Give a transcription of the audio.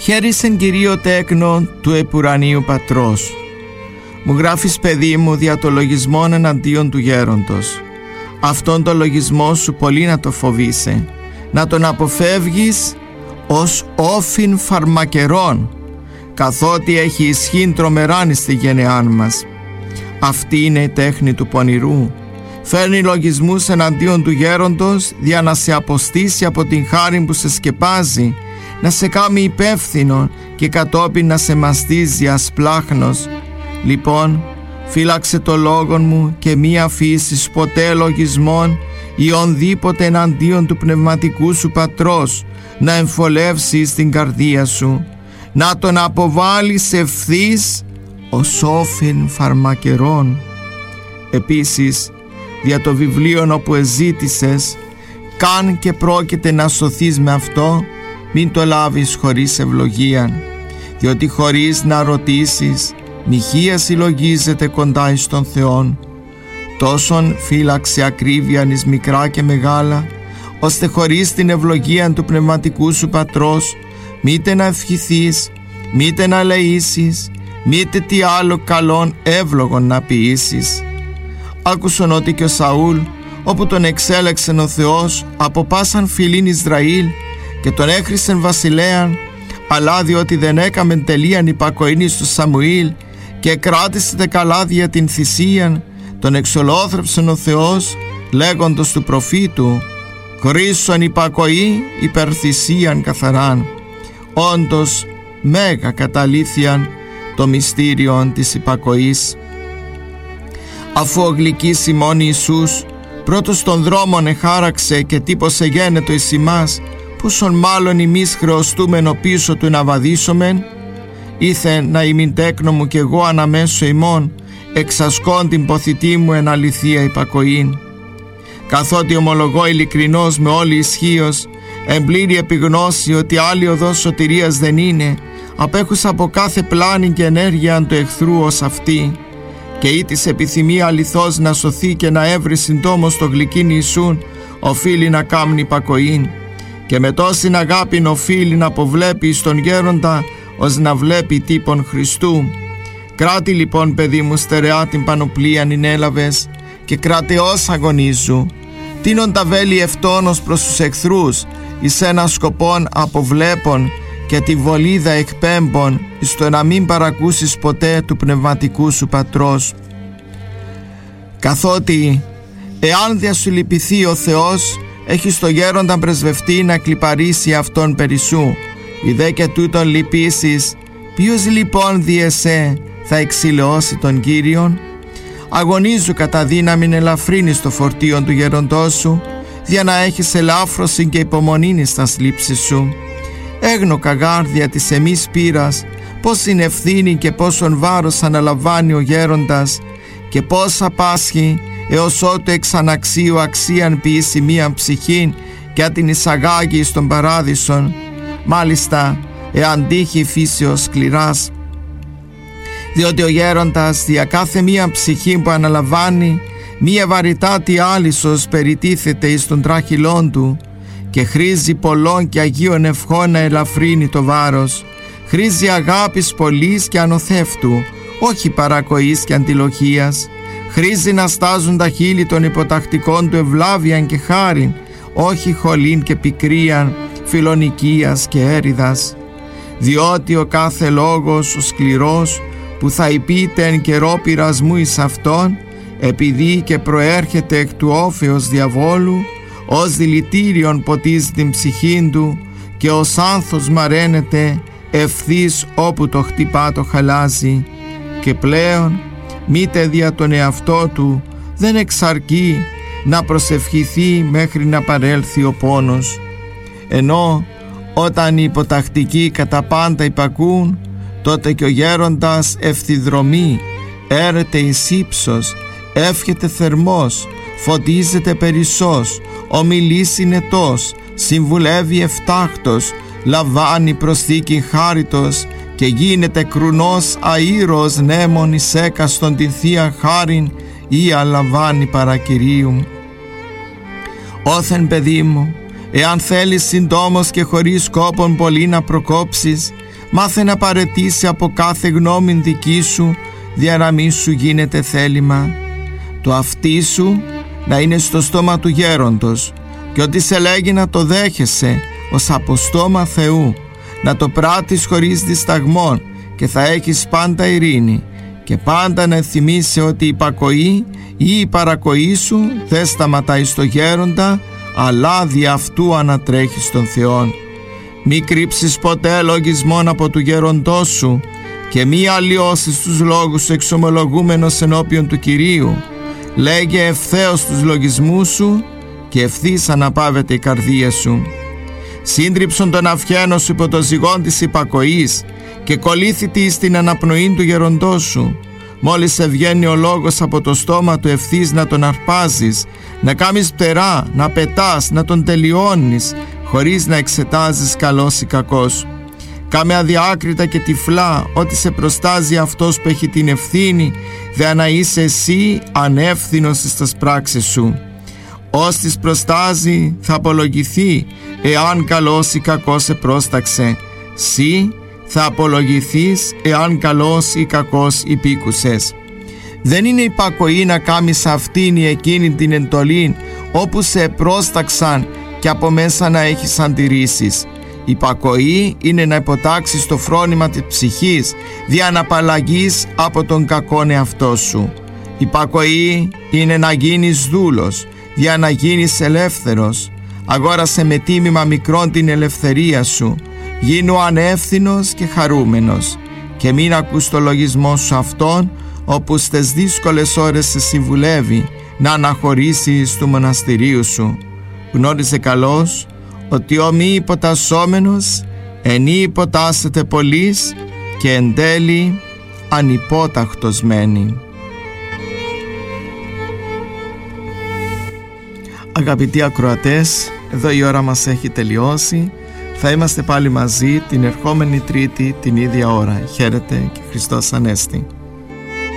Χαίρισεν Κυρίω τέκνο του επουρανίου πατρός. Μου γράφεις, παιδί μου, δια το λογισμόν εναντίον του γέροντος. Αυτόν το λογισμό σου πολύ να το φοβείσαι, να τον αποφεύγεις ως όφιν φαρμακερών, καθότι έχει ισχύν τρομεράν στη γενεάν μας. Αυτή είναι η τέχνη του πονηρού. Φέρνει λογισμούς εναντίον του γέροντος, δια να σε αποστήσει από την χάρη που σε σκεπάζει, να σε κάνει υπεύθυνο και κατόπιν να σε μαστίζει ασπλάχνος. Λοιπόν, φύλαξε το λόγον μου και μη αφήσεις ποτέ λογισμόν ή ονδήποτε εναντίον του πνευματικού σου πατρός να εμφολεύσεις την καρδία σου, να τον αποβάλεις ευθύς ως όφιν φαρμακερών. Επίσης, δια το βιβλίο όπου εζήτησες, καν και πρόκειται να σωθείς με αυτό, μην το λάβεις χωρίς ευλογία, διότι χωρίς να ρωτήσεις, μοιχεία συλλογίζεται κοντά εις τον Θεόν. Τόσον φύλαξε ακρίβειαν εις μικρά και μεγάλα, ώστε χωρίς την ευλογία του πνευματικού σου πατρός, μήτε να ευχηθείς, μήτε να λεήσεις, μήτε τι άλλο καλόν εύλογον να ποιήσεις. Άκουσον ότι και ο Σαούλ, όπου τον εξέλεξεν ο Θεός από πάσαν φυλήν Ισραήλ και τον έχρισεν βασιλέαν, αλλά διότι δεν έκαμεν τελείαν υπακοήνη στο Σαμουήλ και κράτησε καλά δια την θυσίαν, τον εξολόθρεψεν ο Θεός λέγοντος του προφήτου, «Χρήσον υπακοή υπερθυσίαν καθαράν». Όντως μέγα καταλήθιαν το μυστήριον της υπακοής. Αφού ο γλυκής ημών Ιησούς πρώτος των δρόμων εχάραξε και τύπωσε γένετο εις ημάς, πόσον μάλλον εμείς χρεωστούμενο πίσω του να βαδίσομεν, ήθε να ημιν τέκνο μου κι εγώ αναμέσω ημών, εξασκών την ποθητή μου εν αληθεία υπακοήν. Καθότι ομολογώ ειλικρινώς με όλη ισχύος, εν πλήρη επιγνώση ότι άλλη οδός σωτηρίας δεν είναι, απέχουσα από κάθε πλάνη και ενέργεια του εχθρού ως αυτή, και ή της επιθυμία αληθώς να σωθεί και να έβρει συντόμως το γλυκήν Ιησούν, οφείλει να κάμνει υπακοήν, και με τόσην αγάπην οφείλει να αποβλέπει στον γέροντα ως να βλέπει τύπον Χριστού. Κράτη λοιπόν, παιδί μου, στερεά την πανοπλίαν ενέλαβες και κρατεώς αγωνίζου. Τίνον τα βέλη ευτόνος προς τους εχθρούς, εις ένα σκοπόν αποβλέπων και τη βολίδα εκπέμπων, εις το να μην παρακούσεις ποτέ του πνευματικού σου πατρός. Καθότι εάν δια σου λυπηθεί ο Θεός, έχει στο γέροντα πρεσβευτεί να κλιπαρίσει αυτόν περισσού. Ιδέ και τούτον λυπήσεις, ποιος λοιπόν δι' εσέ θα εξηλαιώσει τον Κύριον? Αγωνίζου κατά δύναμην ελαφρύνεις το φορτίο του γέροντός σου, δια να έχεις ελάφρωση και υπομονήν στα σλήψεις σου. Έγνω καγάρδια της εμείς πείρας, πώς είναι ευθύνη και πόσον βάρος αναλαμβάνει ο γέροντας, και πόσα πάσχει έως ότου εξαναξίου αξίαν ποιήσει μίαν ψυχήν και αν την εισαγάγει στον παράδεισον, μάλιστα εάν τύχει φύσεως σκληράς. Διότι ο γέροντας δια κάθε μία ψυχή που αναλαμβάνει, μία βαρυτάτη άλυσος περιτίθεται εις τον τράχυλόν του, και χρήζει πολλών και αγίων ευχών να ελαφρύνει το βάρος. Χρήζει αγάπης πολλής και ανοθεύτου, όχι παρακοής και αντιλοχίας. Χρήζει να στάζουν τα χείλη των υποτακτικών του ευλάβιαν και χάριν, όχι χολήν και πικρίαν, φιλονικίας και έριδας. Διότι ο κάθε λόγος ο σκληρός που θα υπείται εν καιρό πειρασμού εις αυτόν, επειδή και προέρχεται εκ του όφεως διαβόλου, ως δηλητήριον ποτίζει την ψυχήν του και ως άνθος μαραίνεται ευθύς όπου το χτυπά το χαλάζει, και πλέον μήτε δια τον εαυτό του δεν εξαρκεί να προσευχηθεί μέχρι να παρέλθει ο πόνος. Ενώ όταν οι υποτακτικοί κατά πάντα υπακούν, τότε και ο γέροντας ευθυδρομεί, έρεται εις ύψος, εύχεται θερμός, φωτίζεται περισσός, ομιλεί συνετός, συμβουλεύει εφτάχτος, λαμβάνει προσθήκη χάριτος και γίνεται κρουνός αήρος νέμων εις έκαστον την θεία χάριν ή αλαμβάνει παρακυρίου. Όθεν παιδί μου, εάν θέλεις συντόμως και χωρίς κόπον πολύ να προκόψεις, Μάθε να παραιτήσει από κάθε γνώμη δική σου, δια να μη σου γίνεται θέλημα. Το αυτί σου να είναι στο στόμα του γέροντος, και ό,τι σε λέγει να το δέχεσαι ως από στόμα Θεού, να το πράττεις χωρίς δισταγμόν, και θα έχεις πάντα ειρήνη. Και πάντα να θυμίσαι ότι η υπακοή ή η παρακοή σου δεν σταματάει στο γέροντα, αλλά δι' αυτού ανατρέχεις τον Θεόν. Μη κρύψεις ποτέ λογισμόν από του γέροντός σου, και μη αλλοιώσεις τους λόγους σου εξομολογούμενος ενώπιον του Κυρίου. Λέγε ευθέως τους λογισμούς σου, και ευθύς αναπαύεται η καρδία σου. Σύντριψον τον αυχένο σου υπό το ζυγόν της υπακοής, και κολλήθητη στην αναπνοή του γεροντός σου. Μόλις ευγαίνει ο λόγος από το στόμα του, ευθύς να τον αρπάζεις, να κάμεις πτερά, να πετάς, να τον τελειώνεις, χωρίς να εξετάζεις καλός ή κακός. Κάμε αδιάκριτα και τυφλά ό,τι σε προστάζει αυτός που έχει την ευθύνη, δε να είσαι εσύ ανεύθυνος στις πράξεις σου. Ώστις προστάζει θα απολογηθεί, εάν καλός ή κακός σε πρόσταξε. Συ θα απολογηθείς, εάν καλός ή κακός υπήκουσες. Δεν είναι υπακοή να κάμεις αυτήν ή εκείνη την εντολή, όπου σε πρόσταξαν και από μέσα να έχεις αντιρρήσεις. Υπακοή είναι να υποτάξεις το φρόνημα της ψυχής, δια να απαλλαγείς από τον κακόν εαυτό σου. Υπακοή είναι να γίνεις δούλος, για να γίνεις ελεύθερος. Αγόρασε με τίμημα μικρόν την ελευθερία σου. Γίνου ανεύθυνος και χαρούμενος, και μην ακούς το λογισμό σου αυτόν, όπου στις δύσκολες ώρες σε συμβουλεύει να αναχωρήσεις του μοναστηρίου σου. Γνώριζε καλώς ότι ο μη υποτασσόμενος ενή υποτάσσεται πολλής, και εν τέλει ανυπόταχτος μένει. Αγαπητοί ακροατές, εδώ η ώρα μας έχει τελειώσει. Θα είμαστε πάλι μαζί την ερχόμενη Τρίτη την ίδια ώρα. Χαίρετε και Χριστός Ανέστη.